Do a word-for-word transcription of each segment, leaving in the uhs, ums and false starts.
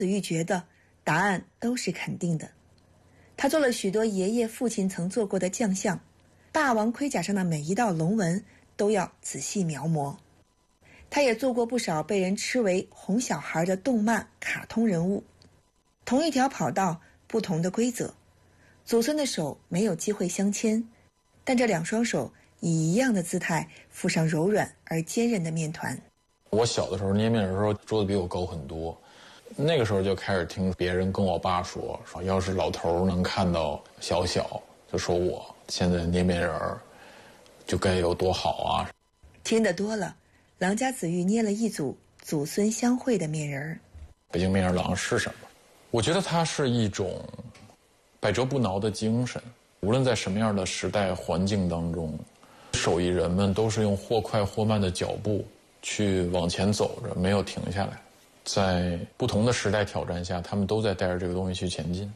子玉觉得答案都是肯定的。他做了许多爷爷父亲曾做过的将相，霸王盔甲上的每一道龙纹都要仔细描摹。他也做过不少被人吃为哄小孩的动漫卡通人物。同一条跑道，不同的规则，祖孙的手没有机会相牵，但这两双手以一样的姿态附上柔软而坚韧的面团。 我小的时候捏面人的时候桌子比我高很多，那个时候就开始听别人跟我爸说，说要是老头能看到小小，就说我现在捏面人就该有多好啊。 听得多了，郎家子玉捏了一组祖孙相会的面人。 北京面人郎是什么？我觉得它是一种百折不挠的精神，无论在什么样的时代环境当中，手艺人们都是用或快或慢的脚步去往前走着，没有停下来。在不同的时代挑战下，他们都在带着这个东西去前进。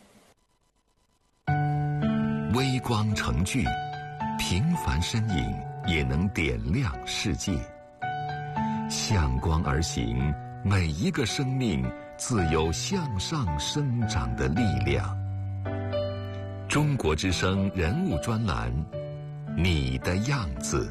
微光成炬，平凡身影也能点亮世界。向光而行，每一个生命自有向上生长的力量。中国之声人物专栏，你的样子。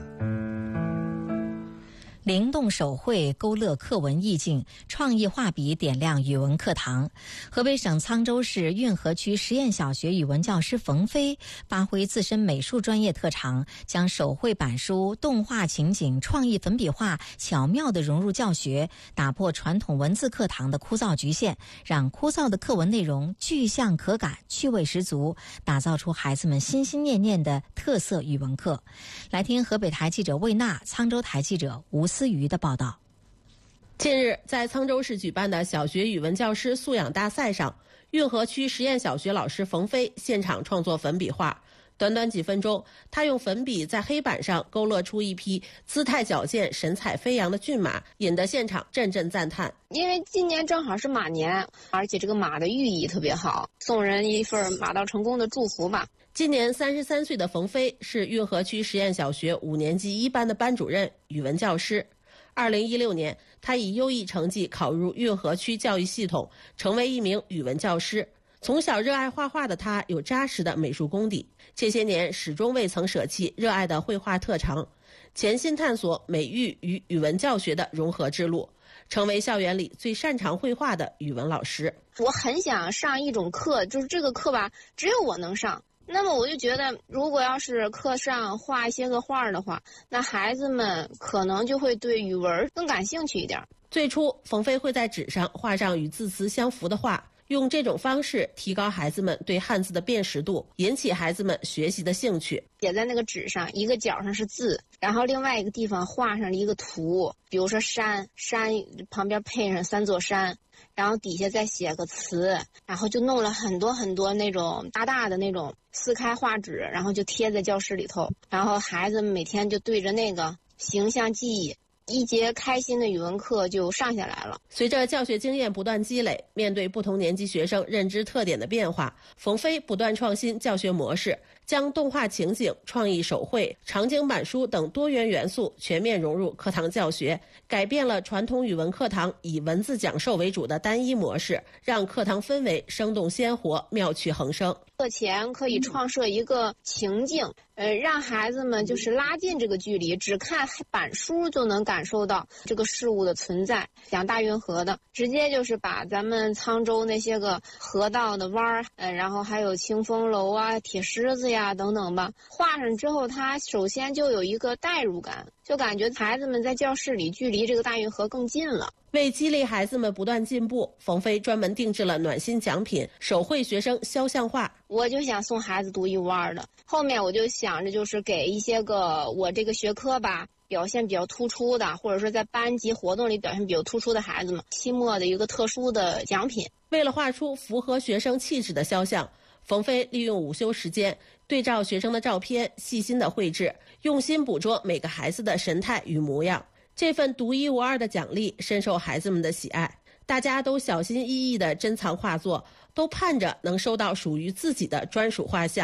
灵动手绘勾勒课文意境，创意画笔点亮语文课堂。河北省沧州市运河区实验小学语文教师冯飞发挥自身美术专业特长，将手绘板书、动画情景、创意粉笔画巧妙地融入教学，打破传统文字课堂的枯燥局限，让枯燥的课文内容具象可感、趣味十足，打造出孩子们心心念念的特色语文课。来听河北台记者魏娜、沧州台记者吴思瑜的报道。 近日，在沧州市举办的小学语文教师素养大赛上，运河区实验小学老师冯飞现场创作粉笔画。短短几分钟，他用粉笔在黑板上勾勒出一匹姿态矫健、神采飞扬的骏马，引得现场阵阵赞叹。 因为今年正好是马年，而且这个马的寓意特别好，送人一份马到成功的祝福吧。 今年三十三岁的冯飞是运河区实验小学五年级一班的班主任、语文教师。二零一六年，他以优异成绩考入运河区教育系统，成为一名语文教师。从小热爱画画的他有扎实的美术功底，这些年始终未曾舍弃热爱的绘画特长，潜心探索美育与语文教学的融合之路，成为校园里最擅长绘画的语文老师。 我很想上一种课，就是这个课吧，只有我能上。那么我就觉得，如果要是课上画一些个画的话，那孩子们可能就会对语文更感兴趣一点。 最初，冯飞会在纸上画上与字词相符的画，用这种方式提高孩子们对汉字的辨识度，引起孩子们学习的兴趣。 写在那个纸上，一个角上是字，然后另外一个地方画上了一个图，比如说山，山旁边配上三座山，然后底下再写个词，然后就弄了很多很多那种大大的那种撕开画纸，然后就贴在教室里头，然后孩子们每天就对着那个形象记忆，一节开心的语文课就上下来了。 随着教学经验不断积累，面对不同年级学生认知特点的变化，冯飞不断创新教学模式，将动画情景、创意手绘、场景板书等多元元素全面融入课堂教学，改变了传统语文课堂以文字讲授为主的单一模式，让课堂氛围生动鲜活、妙趣横生。 课前可以创设一个情境，呃，让孩子们就是拉近这个距离，只看板书就能感受到这个事物的存在。讲大运河的，直接就是把咱们沧州那些个河道的弯儿，呃，然后还有清风楼啊、铁狮子呀等等吧，画上之后，它首先就有一个代入感，就感觉孩子们在教室里距离这个大运河更近了。 为激励孩子们不断进步，冯飞专门定制了暖心奖品——手绘学生肖像画。 我就想送孩子独一无二的，后面我就想着就是给一些个我这个学科吧表现比较突出的，或者说在班级活动里表现比较突出的孩子们，期末的一个特殊的奖品。 为了画出符合学生气质的肖像，冯飞利用午休时间对照学生的照片，细心的绘制，用心捕捉每个孩子的神态与模样。这份独一无二的奖励深受孩子们的喜爱，大家都小心翼翼地珍藏画作，都盼着能收到属于自己的专属画像。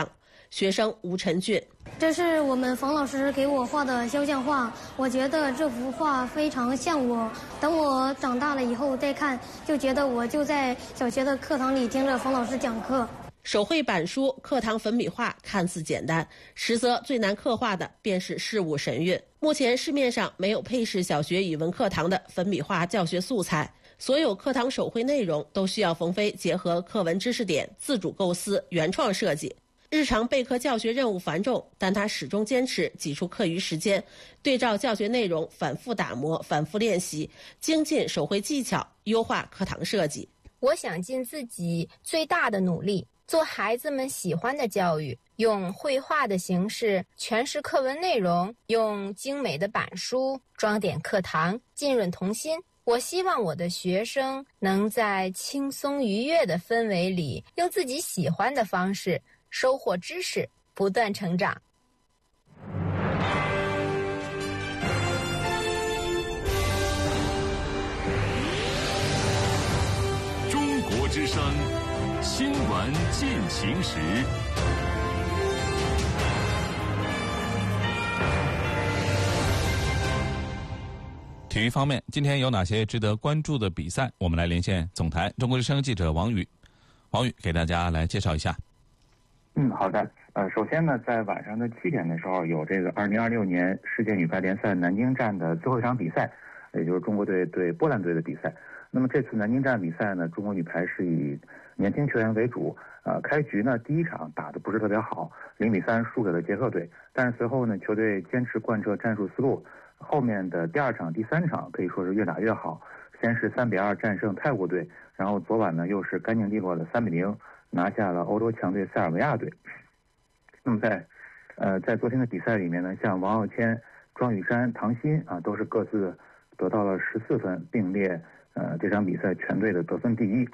学生吴晨俊： 这是我们冯老师给我画的肖像画，我觉得这幅画非常像我。等我长大了以后再看，就觉得我就在小学的课堂里听着冯老师讲课。 手绘板书、课堂粉笔画看似简单，实则最难刻画的便是事物神韵。目前市面上没有配饰小学语文课堂的粉笔画教学素材，所有课堂手绘内容都需要冯飞结合课文知识点自主构思、原创设计。日常备课教学任务繁重，但他始终坚持挤出课余时间，对照教学内容反复打磨、反复练习，精进手绘技巧，优化课堂设计。 我想尽自己最大的努力，做孩子们喜欢的教育，用绘画的形式诠释课文内容，用精美的板书装点课堂，浸润童心。我希望我的学生能在轻松愉悦的氛围里，用自己喜欢的方式收获知识，不断成长。 中国之声新闻进行时。 体育方面，今天有哪些值得关注的比赛？我们来连线总台中国之声记者王宇。王宇给大家来介绍一下。 嗯，好的。呃，首先呢，在晚上的七点的时候，有这个二零二六年世界女排联赛南京站的最后一场比赛，也就是中国队对波兰队的比赛。那么这次南京站比赛呢，中国女排是以年轻球员为主。呃，开局呢，第一场打得不是特别好，零比三输给了捷克队。但是随后呢，球队坚持贯彻战术思路，后面的第二场、第三场可以说是越打越好。先是三比二战胜泰国队，然后昨晚呢又是干净利落的三比零拿下了欧洲强队塞尔维亚队。那么在呃在昨天的比赛里面呢，像王傲谦、庄雨珊、唐鑫啊，都是各自得到了十四分，并列呃这场比赛全队的得分第一。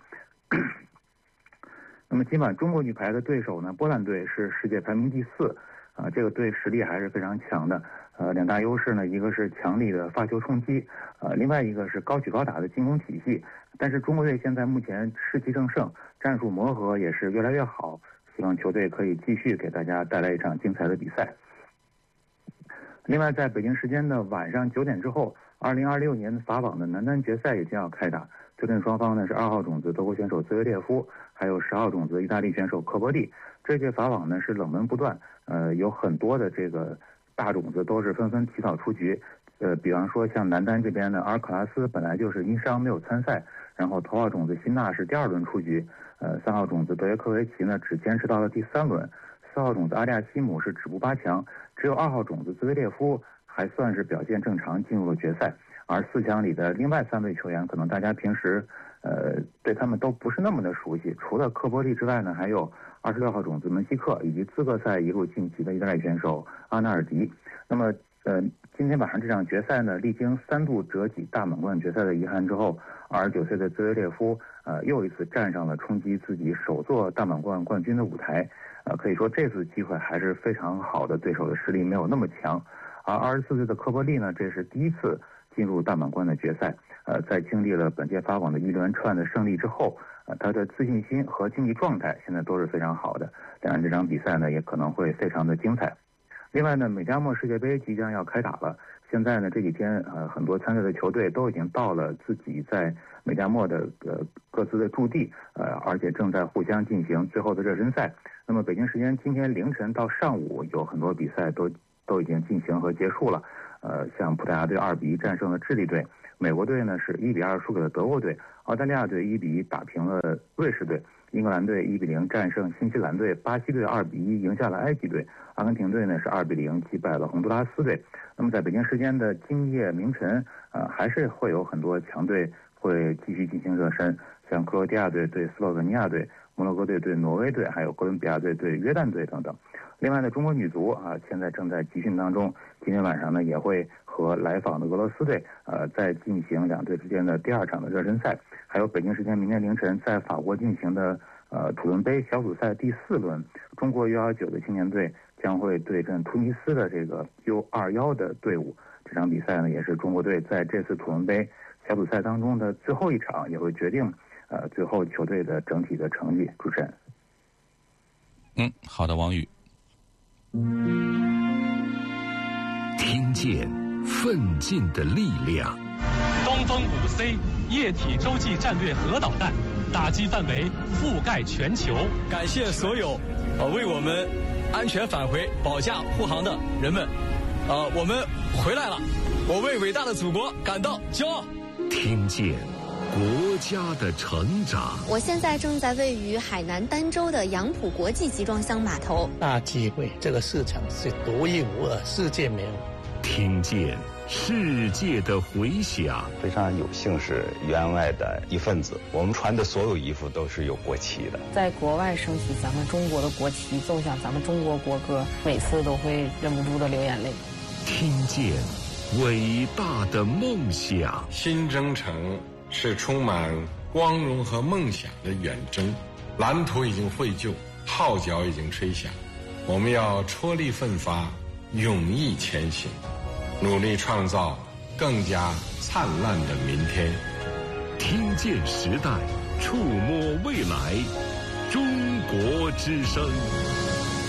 那么今晚中国女排的对手呢，波兰队是世界排名第四，啊，这个队实力还是非常强的。呃，两大优势呢，一个是强力的发球冲击，呃，另外一个是高举高打的进攻体系。但是中国队现在目前士气正盛，战术磨合也是越来越好，希望球队可以继续给大家带来一场精彩的比赛。另外，在北京时间的晚上九点之后，二零二六年法网的男单决赛也将要开打。对阵双方呢是二号种子德国选手兹维列夫，还有十号种子意大利选手科波利。这届法网呢是冷门不断，呃，有很多的这个大种子都是纷纷提早出局。呃，比方说像男单这边的阿尔克拉斯本来就是因伤没有参赛，然后头号种子辛纳是第二轮出局，呃，三号种子德约科维奇呢只坚持到了第三轮，四号种子阿利亚西姆是止步八强，只有二号种子兹维列夫还算是表现正常进入了决赛。而四强里的另外三位球员，可能大家平时呃对他们都不是那么的熟悉。除了科波利之外呢，还有二十六号种子门希克以及资格赛一路晋级的意大利选手阿纳尔迪。那么呃今天晚上这场决赛呢，历经三度折戟大满贯决赛的遗憾之后，二十九岁的兹维列夫呃又一次站上了冲击自己首座大满贯冠军的舞台。呃可以说这次机会还是非常好的，对手的实力没有那么强。而二十四岁的科波利呢，这是第一次进入大满贯的决赛，呃，在经历了本届法网的一连串的胜利之后，呃，他的自信心和竞技状态现在都是非常好的。当然，这场比赛呢也可能会非常的精彩。另外呢，美加墨世界杯即将要开打了。现在呢，这几天呃，很多参赛的球队都已经到了自己在美加墨的呃各自的驻地，呃，而且正在互相进行最后的热身赛。那么，北京时间今天凌晨到上午，有很多比赛都都已经进行和结束了。呃，像葡萄牙队二比一战胜了智利队，美国队呢是一比二输给了德国队，澳大利亚队一比一打平了瑞士队，英格兰队一比零战胜新西兰队，巴西队二比一赢下了埃及队，阿根廷队呢是二比零击败了洪都拉斯队。那么在北京时间的今夜凌晨，呃，还是会有很多强队会继续进行热身，像克罗地亚队对斯洛文尼亚队，摩洛哥队对挪威队，还有哥伦比亚队对约旦队等等。另外呢，中国女足啊，现在正在集训当中，今天晚上呢也会和来访的俄罗斯队，呃，再进行两队之间的第二场的热身赛。还有北京时间明天凌晨在法国进行的呃土伦杯小组赛第四轮，中国 U 二十九的青年队将会对阵突尼斯的这个 U 二十一的队伍。这场比赛呢，也是中国队在这次土伦杯小组赛当中的最后一场，也会决定呃最后球队的整体的成绩。主持人。 嗯，好的，王宇。 听见奋进的力量。 东风五 C 液体洲际战略核导弹，打击范围覆盖全球。 感谢所有呃为我们安全返回保驾护航的人们，呃，我们回来了，我为伟大的祖国感到骄傲。 听见国家的成长。 我现在正在位于海南儋州的杨浦国际集装箱码头。 大机会，这个市场是独一无二，世界没有。 听见世界的回响。 非常有幸是员外的一份子，我们穿的所有衣服都是有国旗的。 在国外升起咱们中国的国旗，奏响咱们中国国歌，每次都会忍不住的流眼泪。 听见伟大的梦想。 新征程是充满光荣和梦想的远征，蓝图已经绘就，号角已经吹响，我们要踔厉奋发，勇毅前行，努力创造更加灿烂的明天。 听见时代，触摸未来，中国之声。